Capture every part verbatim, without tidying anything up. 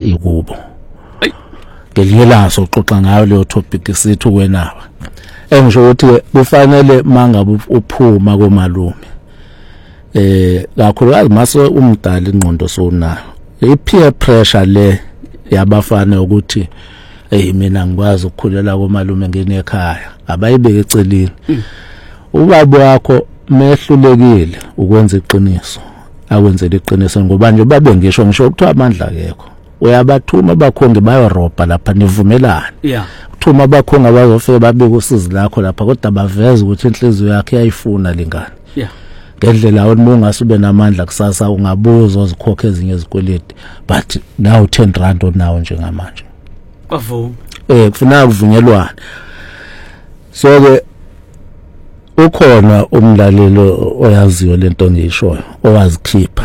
ikubo ngelinye soxoxa ngayo leyo topic sithi ukwenawa engisho ukuthi kufanele mangabe uphuma komalume eh kakhulukazi mase umdala ingqondo sonayo i-peer pressure le yabafana ukuthi hey mina ngikwazi ukukhulela komalume ngene ekhaya abayibeke eceleni ubaba wakho mehlulekile ukwenza iqiniso akwenzele iqiniso ngoba nje babe ngisho ngisho ukuthiwa amandla akekho uyabathuma abakhongi bayorobha lapha nivumelana yeah uthuma abakhongi abazofika babeke usizi lakho lapha kodwa baveza ukuthi inhliziyo yakhe iyayifuna lengane yeah ngendlela wona ungasube namandla kusasa ungabuza uzikhokhe ezinye izikweleti but now ten rand onawo njengamanje bavuma eh kufanele kuvunyelwana so ke ukhona umlalelo oyaziyo lento ngishoyo owazikhipha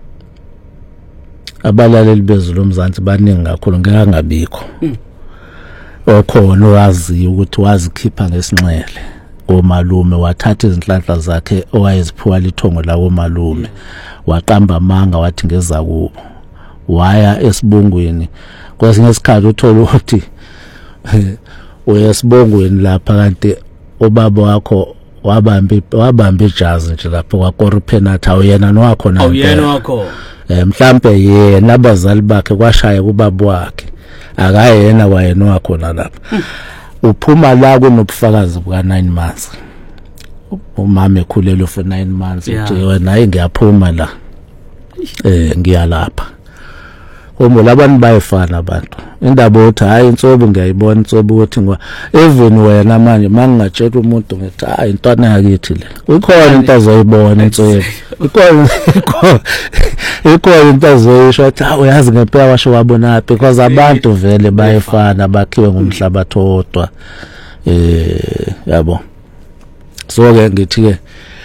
abalaleli bezulu omzansi baningi kakhulu ngeke ngabikho okhona owaziyo ukuthi wazikhipha ngesinxele omalume wathatha izinhlanhla zakhe owayeziphuwa lithongo lawo malume waqamba amanga wathi ngeza kubo waya esibongweni kwesinye isikhathi uthola ukuthi uyesibongweni lapha kanti ubaba wakho wabamba wabamba ijazi nje lapho kwaKorpenatha uyena nowakhona awuyena wakho eh mhlambe yena abazali bakhe kwashaya kubaba wakhe akayena wayena wakhona lapha uphuma la kunobufakazi buka nine months umama ekhulelwe for nine months uthi wena hayi ngiyaphuma la eh ngiyalapha Omo labantu bayefana abantu indaba uthi hayi insobo ngiyayibona insobo ukuthi ngwa even wena manje mangingatshela umuntu ngithi hayi intwana yakithi le ukhona into azoyibona insobo ikhona ikhona into azoyisho ukuthi hayi uyazi ngempela washo wabona because abantu vele bayefana bakhiwe ngomhlabathi odwa eh yabo so ke ngithi ke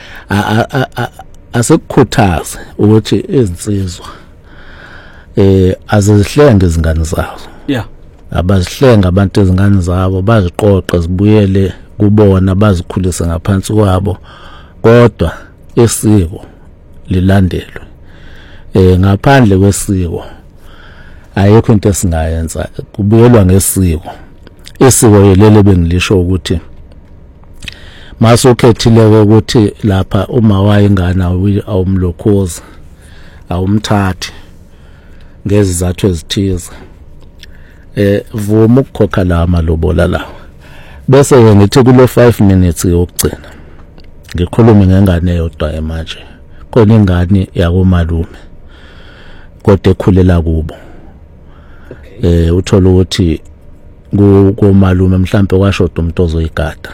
asekukhuthaza ukuthi izinsizwa eh azihlenge izingane zazo yeah abazihlenga abantu izingane zabo baziqoqe zibuyele kubona bazikhulise ngaphansi kwabo kodwa isiko lilandelwe eh ngaphandle kwesiko ayikho into esingayenza kubuyelwa ngesiko isiko yelele bengilisho ukuthi masokhethile ukuthi lapha uma wayingana awumlokhozi awumthathi ngezizathu ezithize eh vuma ukukhokha la amalobola lawo bese ke ngithi kulo five minutes yokugcina ngikhulume ngengane yodwa manje khona ingane yakomalume kodwa ekhulela kubo eh uthola ukuthi kumalume mhlambe kwashoda umuntu ozoyigada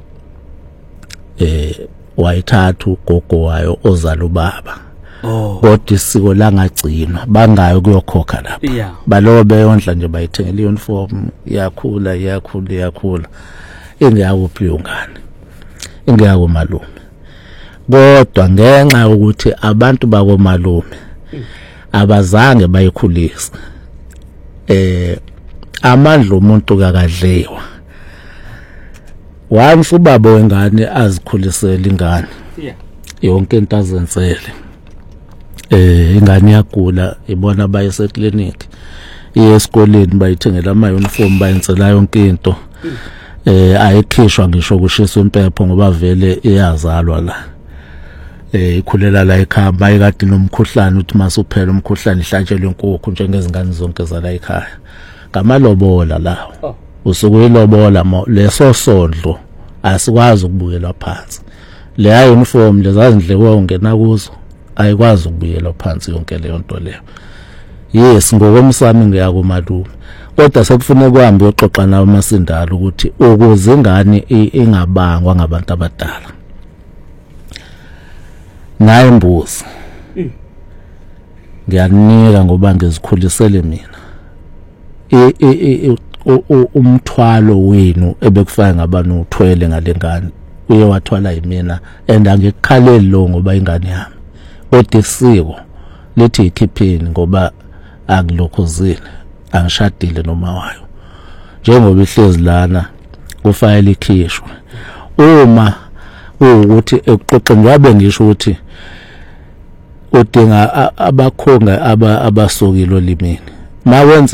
eh wayithatha ugogo wayo ozala ubaba oh kodwa isiko langagcinwa bangayo kuyokhokha lapha yeah balobe yondla nje bayithengela uniform iyakhula iyakhula iyakhula ingeyakuphi yongane ingeyako malume kodwa ngenxa ukuthi abantu bako malume abazange bayikhulisa eh amandla omuntu kakadliwa once ubaba wengane azikhulisela ingane yeah yonke into azenzele eh ingane yagula ibona bayise clinic iye esikoleni bayithengela ama uniform bayenzela yonke into eh ayikhishwa ngisho kushisa impepho ngoba vele iyazalwa la eh ikhulela la ekhaya bayikade nomkhuhlane uthi masuphela umkhuhlane ihlantshelwe inkukhu njengezingane zonke zala ekhaya ngamalobola lawo usuku ilobola leso sondlo asikwazi ukubuyela phansi le uniform lezazindleko ungena kuzo ayikwazi ukubuyela phansi yonke leyo nto leyo yes ngokomsami ngiyakumalume kodwa sekufuneka kuhambe uyoxoxa nawo masindalo ukuthi ukuze ingane ingabangwa ngabantu abadala naye mbuzi ngiyanika ngoba ngizikhulisele mina umthwalo wenu ebekufaka ngabani uthwele ngalengane uye wathwala yimina and angikukhaleli lo ngoba ingane yami kodwa isiko lithi ikhipheni ngoba akulokhuzile angishadile noma wayo njengoba ihlezi lana kufanele ikhishwe uma ukuthi ekuxoxeni wabe ngisho ukuthi udinga abakhonga abasokile olimini mawenza